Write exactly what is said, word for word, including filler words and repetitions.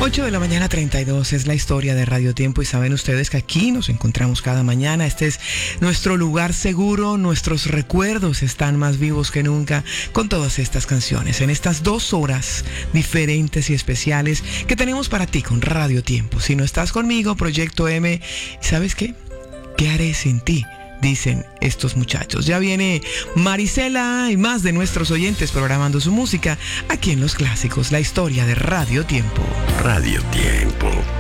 ocho de la mañana, treinta y dos, es la historia de Radio Tiempo y saben ustedes que aquí nos encontramos cada mañana. Este es nuestro lugar seguro, nuestros recuerdos están más vivos que nunca con todas estas canciones, en estas dos horas diferentes y especiales que tenemos para ti con Radio Tiempo. Si no estás conmigo, Proyecto M, ¿sabes qué? ¿Qué haré sin ti?, dicen estos muchachos. Ya viene Marisela y más de nuestros oyentes programando su música aquí en Los Clásicos, la historia de Radio Tiempo. Radio Tiempo.